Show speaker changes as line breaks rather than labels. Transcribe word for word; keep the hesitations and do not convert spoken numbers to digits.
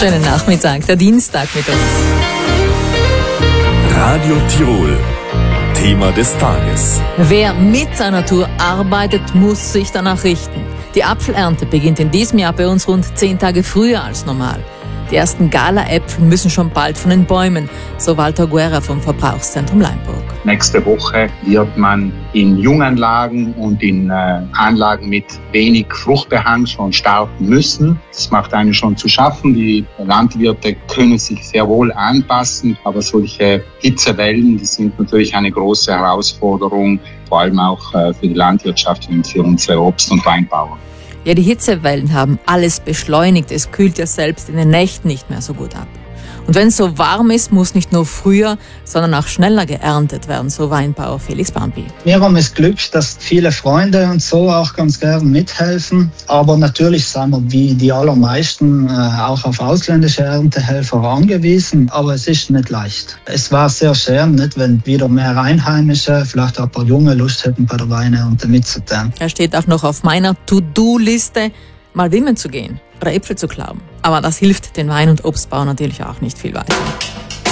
Schönen Nachmittag, der Dienstag mit uns.
Radio Tirol. Thema des Tages.
Wer mit der Natur arbeitet, muss sich danach richten. Die Apfelernte beginnt in diesem Jahr bei uns rund zehn Tage früher als normal. Die ersten Gala-Äpfel müssen schon bald von den Bäumen, so Walter Guerra vom Verbrauchszentrum Leinburg.
Nächste Woche wird man in Junganlagen und in äh, Anlagen mit wenig Fruchtbehang schon starten müssen. Das macht einen schon zu schaffen. Die Landwirte können sich sehr wohl anpassen, aber solche Hitzewellen, die sind natürlich eine große Herausforderung, vor allem auch äh, für die Landwirtschaft und für unsere Obst- und Weinbauern.
Ja, die Hitzewellen haben alles beschleunigt. Es kühlt ja selbst in den Nächten nicht mehr so gut ab. Und wenn es so warm ist, muss nicht nur früher, sondern auch schneller geerntet werden, so Weinbauer Felix Bambi.
Wir haben das Glück, dass viele Freunde und so auch ganz gern mithelfen. Aber natürlich sind wir wie die allermeisten auch auf ausländische Erntehelfer angewiesen. Aber es ist nicht leicht. Es war sehr schön, nicht, wenn wieder mehr Einheimische, vielleicht auch ein paar Junge Lust hätten, bei der Weinernte mitzutun.
Er steht auch noch auf meiner To-Do-Liste, mal wimmeln zu gehen oder Äpfel zu klauen. Aber das hilft den Wein- und Obstbauern natürlich auch nicht viel weiter.